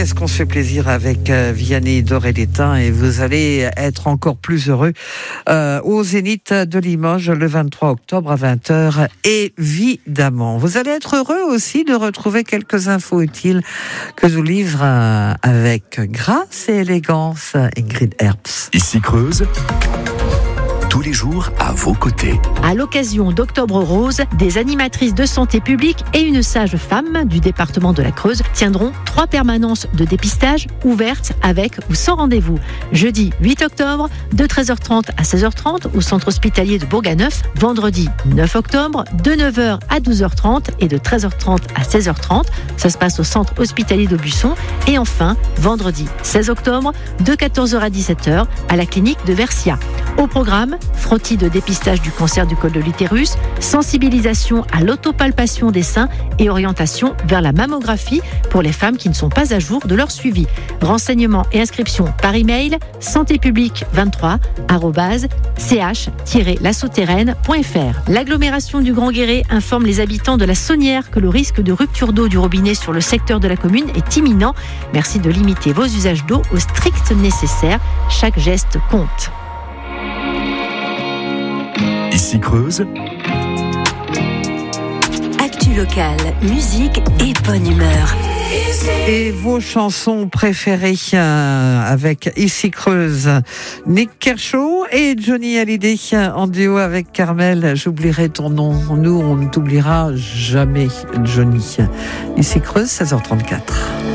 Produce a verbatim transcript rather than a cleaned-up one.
qu'est-ce qu'on se fait plaisir avec euh, Vianney Doré-l'Étang, et vous allez être encore plus heureux euh, au Zénith de Limoges le vingt-trois octobre à vingt heures, évidemment. Vous allez être heureux aussi de retrouver quelques infos utiles que nous livre euh, avec grâce et élégance Ingrid Herbst. Ici Creuse, tous les jours à vos côtés. À l'occasion d'Octobre Rose, des animatrices de santé publique et une sage femme du département de la Creuse tiendront trois permanences de dépistage ouvertes avec ou sans rendez-vous. Jeudi huit octobre, de treize heures trente à seize heures trente au centre hospitalier de Bourg-à-Neuf. Vendredi neuf octobre, de neuf heures à douze heures trente et de treize heures trente à seize heures trente. Ça se passe au centre hospitalier d'Aubusson. Et enfin, vendredi seize octobre, de quatorze heures à dix-sept heures à la clinique de Versia. Au programme, frottis de dépistage du cancer du col de l'utérus, sensibilisation à l'autopalpation des seins et orientation vers la mammographie pour les femmes qui ne sont pas à jour de leur suivi. Renseignements et inscriptions par email santépublique vingt-trois arobase c h tiret la souterraine point f r. L'agglomération du Grand Guéret informe les habitants de la Saunière que le risque de rupture d'eau du robinet sur le secteur de la commune est imminent. Merci de limiter vos usages d'eau au strict nécessaire. Chaque geste compte. Ici Creuse, actu locale, musique et bonne humeur. Et vos chansons préférées euh, avec Ici Creuse, Nick Kershaw et Johnny Hallyday en duo avec Carmel. J'oublierai ton nom. Nous, on ne t'oubliera jamais, Johnny. Ici Creuse, seize heures trente-quatre.